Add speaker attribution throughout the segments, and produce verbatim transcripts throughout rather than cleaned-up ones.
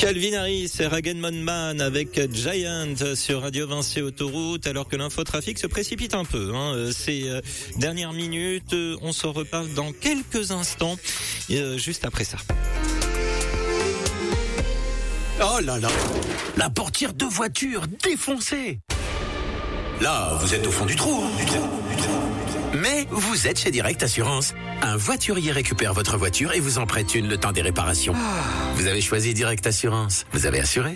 Speaker 1: Calvin Harris et Ragenmon Man avec Giant sur Radio Vinci Autoroute, alors que l'infotrafic se précipite un peu. Hein. Ces euh, dernières minutes, euh, on se reparle dans quelques instants, euh, juste après ça.
Speaker 2: Oh là là, la portière de voiture défoncée. Là, vous êtes au fond du trou, hein, du trou, du trou. Mais vous êtes chez Direct Assurance. Un voiturier récupère votre voiture et vous en prête une le temps des réparations. Vous avez choisi Direct Assurance. Vous avez assuré.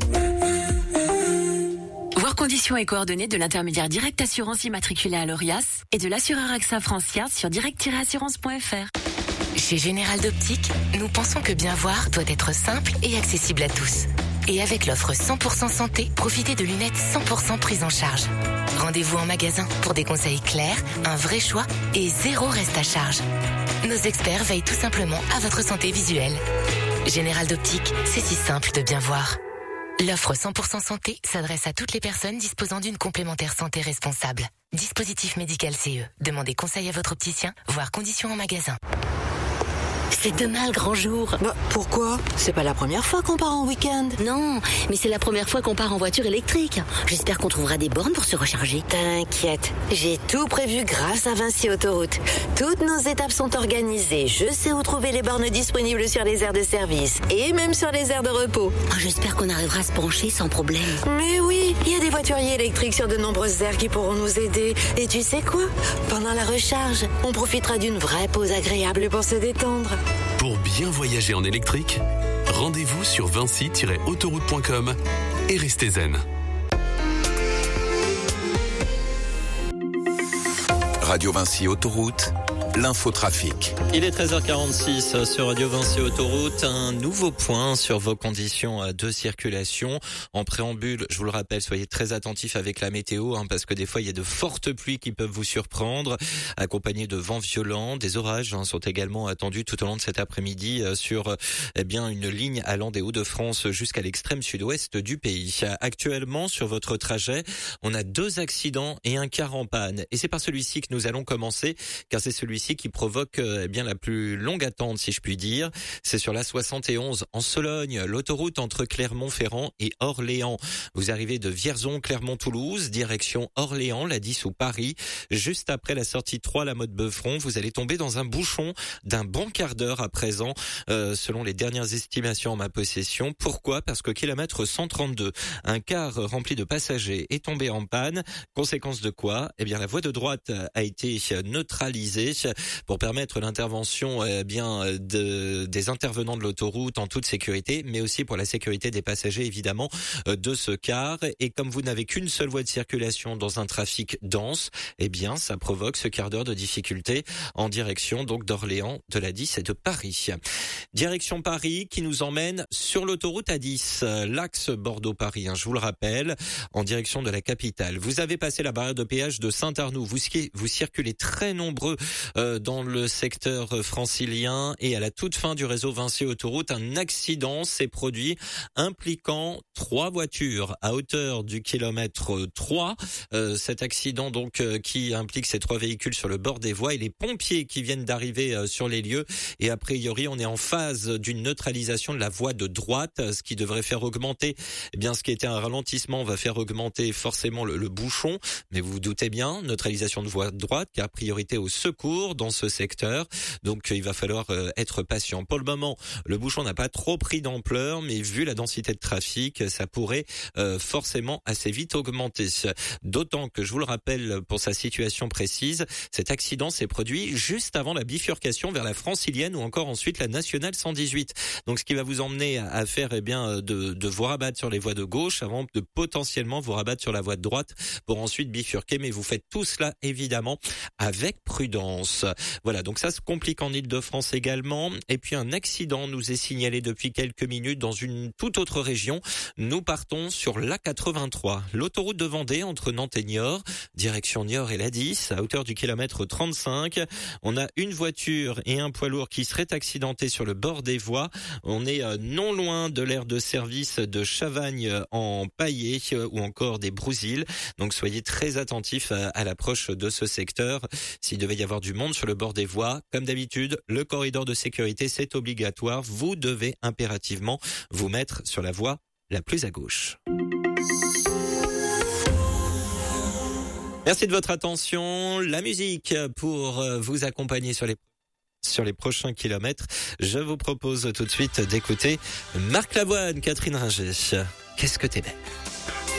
Speaker 3: Voir conditions et coordonnées de l'intermédiaire Direct Assurance immatriculé à l'Orias et de l'assureur AXA Francia sur direct tiret assurance point f r.
Speaker 4: Chez Général d'Optique, nous pensons que bien voir doit être simple et accessible à tous. Et avec l'offre cent pour cent santé, profitez de lunettes cent pour cent prises en charge. Rendez-vous en magasin pour des conseils clairs, un vrai choix et zéro reste à charge. Nos experts veillent tout simplement à votre santé visuelle. Général d'Optique, c'est si simple de bien voir. L'offre cent pour cent santé s'adresse à toutes les personnes disposant d'une complémentaire santé responsable. Dispositif médical C E. Demandez conseil à votre opticien, voire conditions en magasin.
Speaker 5: C'est demain le grand jour.
Speaker 6: Bah, pourquoi ? C'est pas la première fois qu'on part en week-end.
Speaker 5: Non, mais c'est la première fois qu'on part en voiture électrique. J'espère qu'on trouvera des bornes pour se recharger.
Speaker 6: T'inquiète, j'ai tout prévu grâce à Vinci Autoroute. Toutes nos étapes sont organisées. Je sais où trouver les bornes disponibles sur les aires de service et même sur les aires de repos.
Speaker 5: Oh, j'espère qu'on arrivera à se brancher sans problème.
Speaker 6: Mais oui, il y a des voituriers électriques sur de nombreuses aires qui pourront nous aider. Et tu sais quoi ? Pendant la recharge, on profitera d'une vraie pause agréable pour se détendre.
Speaker 7: Pour bien voyager en électrique, rendez-vous sur vinci tiret autoroute point com et restez zen.
Speaker 8: Radio Vinci Autoroute, l'infotrafic.
Speaker 1: Il est treize heures quarante-six sur Radio Vinci Autoroute. Un nouveau point sur vos conditions de circulation. En préambule, je vous le rappelle, soyez très attentifs avec la météo, hein, parce que des fois, il y a de fortes pluies qui peuvent vous surprendre, accompagnées de vents violents. Des orages hein, sont également attendus tout au long de cet après-midi euh, sur eh bien une ligne allant des Hauts-de-France jusqu'à l'extrême sud-ouest du pays. Actuellement, sur votre trajet, on a deux accidents et un car en panne. Et c'est par celui-ci que nous allons commencer, car c'est celui-ci qui provoque eh bien la plus longue attente, si je puis dire. C'est sur la soixante et onze en Sologne, l'autoroute entre Clermont-Ferrand et Orléans. Vous arrivez de Vierzon, Clermont-Toulouse, direction Orléans, la dix ou Paris. Juste après la sortie trois, la Motte-Beuvron, vous allez tomber dans un bouchon d'un bon quart d'heure à présent, euh, selon les dernières estimations en ma possession. Pourquoi ? Parce que kilomètre cent trente-deux, un car rempli de passagers est tombé en panne. Conséquence de quoi ? Eh bien, la voie de droite a été neutralisée pour permettre l'intervention eh bien de, des intervenants de l'autoroute en toute sécurité, mais aussi pour la sécurité des passagers évidemment de ce car. Et comme vous n'avez qu'une seule voie de circulation dans un trafic dense, eh bien ça provoque ce quart d'heure de difficulté en direction donc d'Orléans, de la dix et de Paris. Direction Paris qui nous emmène sur l'autoroute A dix, l'axe Bordeaux-Paris, hein, je vous le rappelle, en direction de la capitale. Vous avez passé la barrière de péage de Saint-Arnoux, vous, vous circulez très nombreux euh, dans le secteur francilien et à la toute fin du réseau Vinci Autoroute, un accident s'est produit impliquant trois voitures à hauteur du kilomètre trois. Euh, cet accident donc euh, qui implique ces trois véhicules sur le bord des voies et les pompiers qui viennent d'arriver euh, sur les lieux. Et a priori, on est en phase d'une neutralisation de la voie de droite, ce qui devrait faire augmenter, eh bien, ce qui était un ralentissement va faire augmenter forcément le, le bouchon. Mais vous vous doutez bien, neutralisation de voie de droite, car priorité au secours dans ce secteur. Donc, il va falloir euh, être patient. Pour le moment, le bouchon n'a pas trop pris d'ampleur, mais vu la densité de trafic, ça pourrait euh, forcément assez vite augmenter. D'autant que, je vous le rappelle, pour sa situation précise, cet accident s'est produit juste avant la bifurcation vers la francilienne ou encore ensuite la nationale cent dix-huit. Donc, ce qui va vous emmener à faire, eh bien, de, de vous rabattre sur les voies de gauche avant de potentiellement vous rabattre sur la voie de droite pour ensuite bifurquer. Mais vous faites tout cela, évidemment, avec prudence. Voilà, donc ça se complique en Île-de-France également. Et puis, un accident nous est signalé depuis quelques minutes dans une toute autre région. Nous partons sur l'A quatre-vingt-trois, l'autoroute de Vendée entre Nantes et Niort, direction Niort et la dix, à hauteur du kilomètre trente-cinq. On a une voiture et un poids lourd qui seraient accidentés sur le bord des voies. On est non loin de l'aire de service de Chavagne en Paillé ou encore des Brousilles. Donc soyez très attentifs à l'approche de ce secteur. S'il devait y avoir du monde monde sur le bord des voies. Comme d'habitude, le corridor de sécurité, c'est obligatoire. Vous devez impérativement vous mettre sur la voie la plus à gauche. Merci de votre attention. La musique pour vous accompagner sur les sur les prochains kilomètres. Je vous propose tout de suite d'écouter Marc Lavoine, Catherine Ringer. Qu'est-ce que t'es belle.